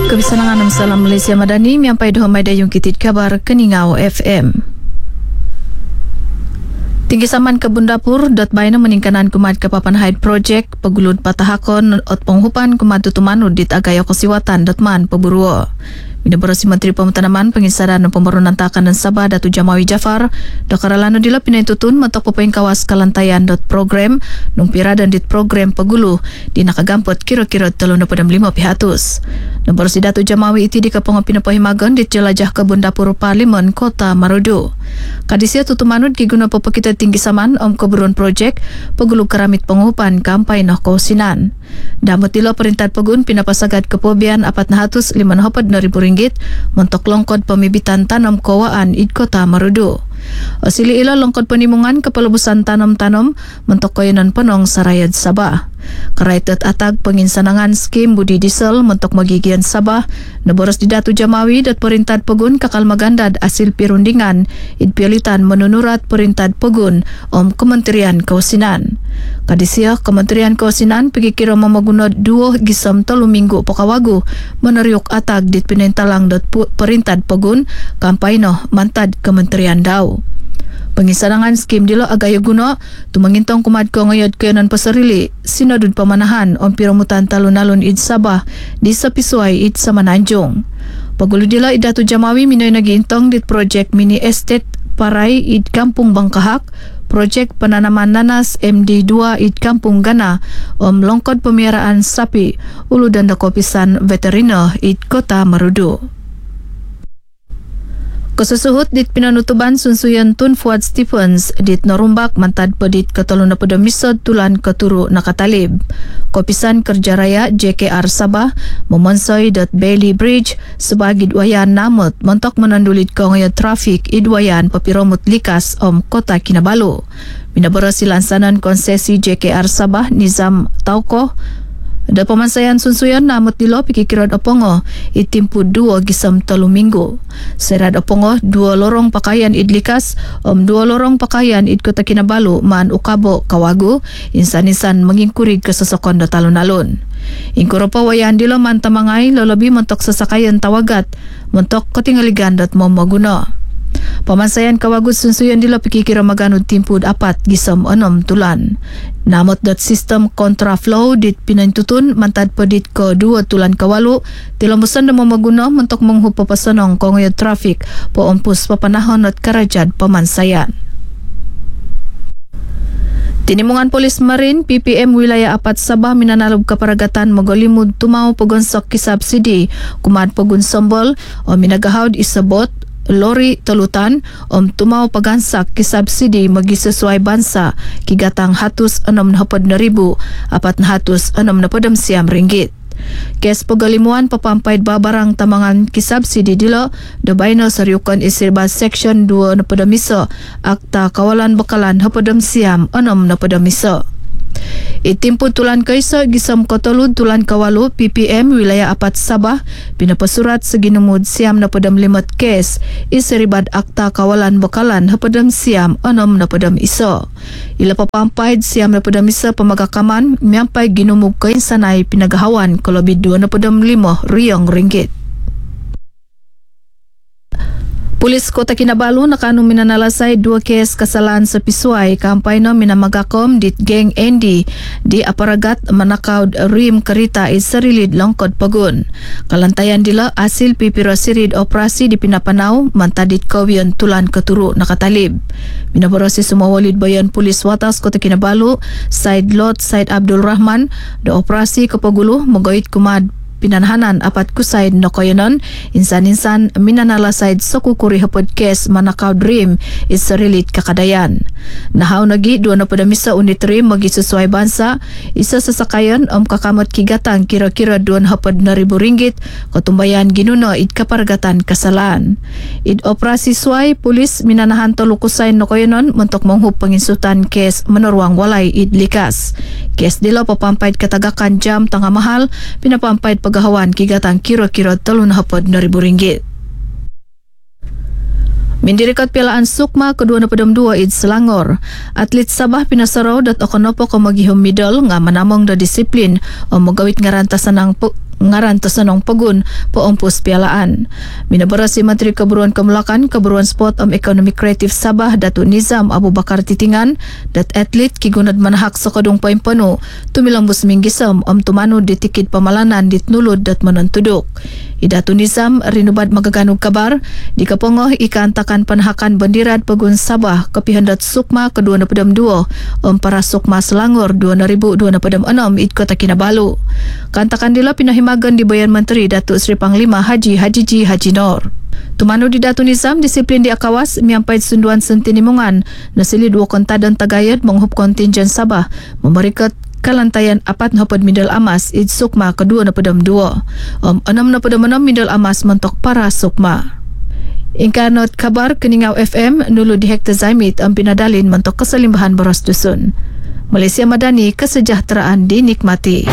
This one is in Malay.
Kebisangan Salam Malaysia Madani miampai doh mai dayung kitit kabar Keningau FM. Tinggi Saman Kebun Dapur .baina meningkanan kumat kepapan haid projek pegulut patahakon ot penghupan kumat tutumanu dit agayo kesiwatan .man peburuo. Minaborosi Menteri Pemutanaman Pengisaran dan Pembarunan Takan dan Sabah Datu Jamawi Jafar Dokaralano dila pinai tutun mentok pepain kawas kalantayan .program numpira dan dit program pegulu di nakagampot kira-kira 35 pihatus. Naborosi Datu Jamawi iti di kapong pinapahimagan dit jelajah Kebun Dapur Parlimen Kota Marudu. Kadisia tutumanut giguna pepekita Tinggi Saman keburuan projek pegulu keramit penghupan kampai noh kausinan. Damut dilo perintah pegun pinapasagat kepobian 450 ringgit mentok longkod pemibitan tanam kawaan id Kota Marudu. Asili ila longkod penimungan kepelebusan tanam-tanam mentok koyonan penong sarayad Sabah. Karaitet atag penginsanangan skim budi diesel mentok magigian Sabah naboros di Datu Jamawi dat perintah pegun kakal magandad asil pirundingan id pialitan menunurat perintah pegun Kementerian Kausinan. Kadisia Kementerian Kausinan pergi kira memaguna 2 gisam 3 minggu pokawagu meneriuk atag dit pinentalang dat perintah pegun kampaino mantad Kementerian Dau. Pengisanangan skim dilo agayo guna tumangintong kumad ko ngayod kayanan pasarili sinadud pamanahan piramutan talon-alon id Sabah di sapisuay id Samananjong. Pagulo dila id Datu Jamawi minoy nagiintong dit project mini estate paray id Kampung Bangkahak, projek penanaman nanas MD2 id Kampung Gana longkod pemeliharaan sapi ulu dan dakopisan veteriner id Kota Marudu. Kesusuhut dit pinanutuban sunsuyan Tun Fuad Stephens dit norumbak mantad pedit ketoluna pada misod tulan keturu nakatalib. Kopisan Kerja Raya JKR Sabah memonsoy Bailey Bridge sebagai idwayan namut mentok menandulit kongaya trafik idwayan papiromut likas Kota Kinabalu. Minaborosi lansanan konsesi JKR Sabah Nizam Taukoh da pemansayan sunsuyan namut dilo pikikirad opongo itimpu 2 gisam 3 minggu. Serad opongo 2 lorong pakaian idlikas 2 lorong pakaian id Kota Kinabalu man ukabo kawagu insan-insan mengingkuri kesosokon da talon-alon. Ingkuro pa wayan dilo man tamangay lolobi mentok sasakayan tawagat mentok ketingaligan dat mamaguna. Pamansayan kawagus sunsuyan dilo pikikira maganud timpud 4 gisam 6 tulan. Namot sistem kontraflow dit pinantutun mantad pedit ke 2 tulan kawalu tilambusan da mamaguna mentok menghupapasanong kongyo trafik po ompus papanahon at karajad pamansayan. Tinimungan Polis Marin PPM Wilayah 4 Sabah minanalog kaparagatan magalimud tumao pagonsok kisubsidi kumad pagun sombol minagahawd isabot lori tolutan tumaw pagansak kisubsidi magisesuai bansa kigatang hatus 6,400 ringgit. Kes pagalimuan papampayad babarang tamangan kisubsidi dilo dabayno saryukan isirba section 2 na padamiso akta kawalan bakalan hapadam siam 6 na padamiso. Itimpu tulan kaisa gisam kotolud tulan kawalu PPM Wilayah 4 Sabah pinapasurat seginumud siam na padam 5 kes isiribad akta kawalan bakalan hapadam siam 6 na padam iso. Ila papampayad siam na padam isa pamagakaman miampay ginumug kainsanay pinagahawan kalabid 2 na padam 5 riyong ringgit. Pulis Kota Kinabalu nakano minanalasay 2 kes kasalan sa Pisuay kampay no minamagakom dit geng Andy di aparagat manakaw rim karita is sarilid longkod pagun. Kalantayan dila asil pipirosirid operasi di pinapanaw mantadit kawyon tulan keturu nakatalib. Minaborosi sumawalid bayan Pulis Watas Kota Kinabalu Side Lot Side Abdul Rahman do operasi kapagulo magawit kumad pinanhanan apat kusaid no koyonon insan-insan minanalasaid sa kukuri hapod kes manakaw dream is sarilit kakadayan. Nahaw nagi 2 na padamisa unit rim magisusuay bansa isa sa sakayan kakamot kigatang kira-kira 2 hapod na ribu ringgit katumbayan ginuno id kaparagatan kasalan. Id operasi suay pulis minanahan tolukusay no koyonon mentok manghup panginsutan kes menorwang walay id likas. Kes dilo papampayad katagakan jam tanga mahal pinapampayad pagahawan kigatang kira-kira 3,000 ringgit. Mindirikat pialaan sukma kedua na padam 2 id Selangor. Atlet Sabah pinasaraw dat okonopo ko maghihom medal nga manamong da disiplin o magawit nga rantasan ng ngaran tersenong pegun poompus pialaan. Minabara si Menteri Keburuan Kemulakan, Keburuan Sport Ekonomi Kreatif Sabah Datuk Nizam Abu Bakar Titingan dat atlet kigunad manahak sakadung poin penuh tumilambus minggisam tumanu di tikit pemalanan ditnulud dat menentuduk. Idatu Nizam rinubat magaganug kabar di kapongoh ikantakan panahakan bandirat pegun Sabah kepihandat Sukma ke-22 para Sukma Selangor 2026 id Kota Kinabalu. Kantakan dila pinahimagan di Bayan Menteri Datuk Seri Panglima Haji Haji Nor. Tumanu di Datu Nizam disiplin di akawas miampai sunduan sentinimungan nasili 2 konta dan tagayad menghup kontingen Sabah memberikan kalantayan 4 medal emas id Sukma ke-22 6 medal emas mentok para Sukma. Ingkanot kabar Keningau FM nulu di Hektar Zaimit pinadalin mentok keselimbahan beras dusun. Malaysia Madani, kesejahteraan dinikmati.